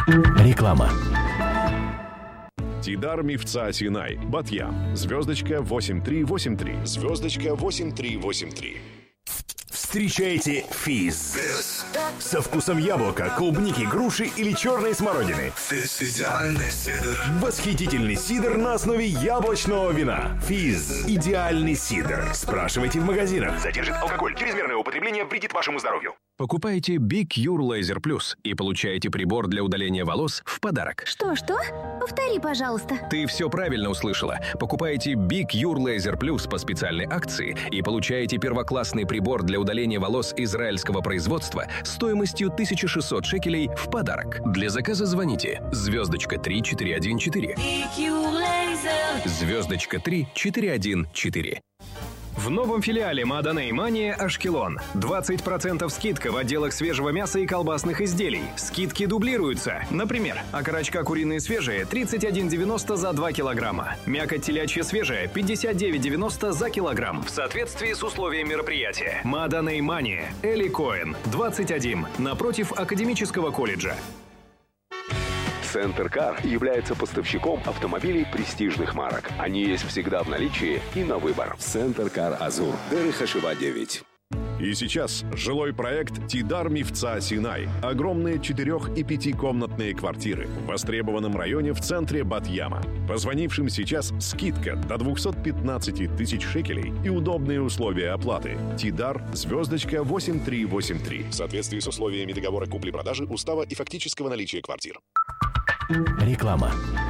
Реклама. Тидар Мифца Синай, Батьям, звездочка 8383, звездочка 8383. Встречайте физз. Со вкусом яблока, клубники, груши или черной смородины. Восхитительный сидр на основе яблочного вина. Физз. Идеальный сидр. Спрашивайте в магазинах. Содержит алкоголь. Чрезмерное употребление вредит вашему здоровью. Покупайте Big Cure Laser Plus и получаете прибор для удаления волос в подарок. Что? Повтори, пожалуйста. Ты все правильно услышала. Покупайте Big Cure Laser Plus по специальной акции и получаете первоклассный прибор для удаления волос израильского производства стоимостью 1600 шекелей в подарок. Для заказа звоните звездочка 3414. Звездочка 3414. В новом филиале Маданей Мания Ашкелон. 20% скидка в отделах свежего мяса и колбасных изделий. Скидки дублируются. Например, окорочка куриные свежие 31,90 за 2 килограмма. Мякоть телячья свежая 59,90 за килограмм. В соответствии с условиями мероприятия. Маданей Мания. Эли Коэн. 21. Напротив Академического колледжа. Центр Кар является поставщиком автомобилей престижных марок. Они есть всегда в наличии и на выбор. Центр Кар Азур. Дерихашева 9. И сейчас жилой проект Тидар Мифца Синай. Огромные 4- и 5-комнатные квартиры в востребованном районе в центре Батьяма. Позвонившим сейчас скидка до 215 тысяч шекелей и удобные условия оплаты. Тидар, звездочка 8383. В соответствии с условиями договора купли-продажи, устава и фактического наличия квартир. Реклама.